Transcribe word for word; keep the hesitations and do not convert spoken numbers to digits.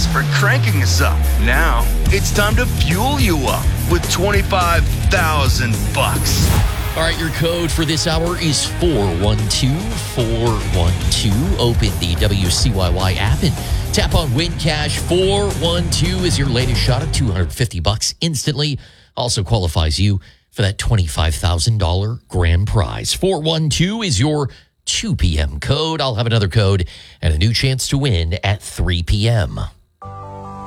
for cranking us up. Now, it's time to fuel you up with twenty-five thousand bucks. All right, your code for this hour is four one two four one two. Open the W C Y Y app and tap on Win Cash. four one two is your latest shot at two hundred fifty bucks instantly. Also qualifies you for that twenty-five thousand dollars grand prize. four one two is your two p.m. code. I'll have another code and a new chance to win at three p.m.